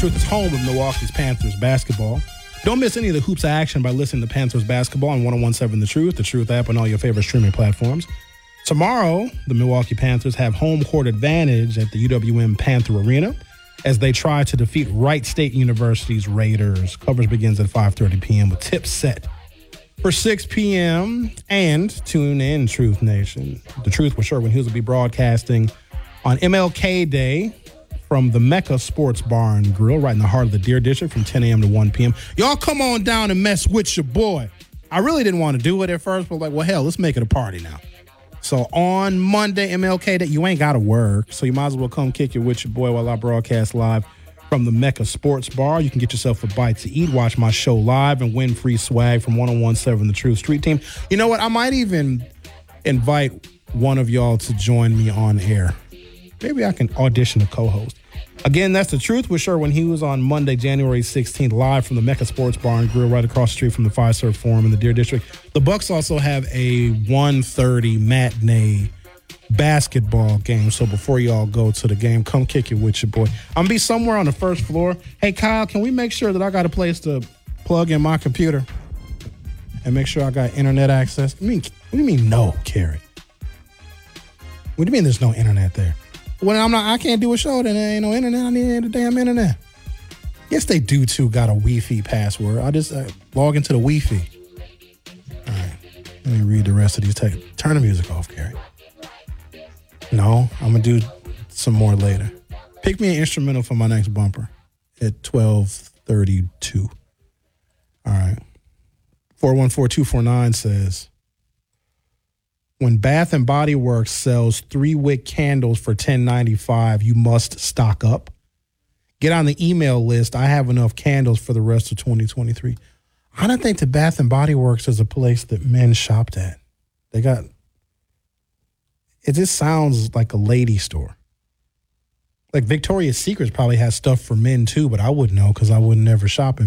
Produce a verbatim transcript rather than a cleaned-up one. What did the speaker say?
Truth is home of Milwaukee's Panthers basketball. Don't miss any of the hoops action by listening to Panthers basketball on one oh one point seven The Truth, The Truth app, and all your favorite streaming platforms. Tomorrow, the Milwaukee Panthers have home court advantage at the U W M Panther Arena as they try to defeat Wright State University's Raiders. Coverage begins at five thirty p.m. with tips set for six p.m. And tune in, Truth Nation. The Truth with Sherwin Hughes will be broadcasting on M L K Day from the Mecca Sports Bar and Grill right in the heart of the Deer District from ten a.m. to one p.m. Y'all come on down and mess with your boy. I really didn't want to do it at first, but like, well, hell, let's make it a party now. So on Monday, M L K Day, you ain't got to work, so you might as well come kick it with your boy while I broadcast live from the Mecca Sports Bar. You can get yourself a bite to eat, watch my show live, and win free swag from one oh one point seven The Truth Street Team. You know what? I might even invite one of y'all to join me on air. Maybe I can audition a co-host. Again, that's The Truth with Sherwin Hughes on Monday, January sixteenth, live from the Mecca Sports Bar and Grill right across the street from the Fiserv Forum in the Deer District. The Bucks also have a one thirty matinee basketball game, so before y'all go to the game, come kick it with your boy. I'm going to be somewhere on the first floor. Hey, Kyle, can we make sure that I got a place to plug in my computer and make sure I got internet access? I mean, what do you mean no, Carrie? What do you mean there's no internet there? When I'm not, I can't do a show, then there ain't no internet. I need the damn internet. Yes, they do too. Got a Wi-Fi password. I just uh, log into the Wi-Fi. All right, let me read the rest of these texts. Turn the music off, Gary. No, I'm gonna do some more later. Pick me an instrumental for my next bumper at twelve thirty-two. All right. four one four two four nine says, when Bath and Body Works sells three wick candles for ten ninety-five, you must stock up. Get on the email list. I have enough candles for the rest of twenty twenty-three. I don't think the Bath and Body Works is a place that men shopped at. They got, it just sounds like a lady store. Like Victoria's Secret probably has stuff for men too, but I wouldn't know because I would never shop in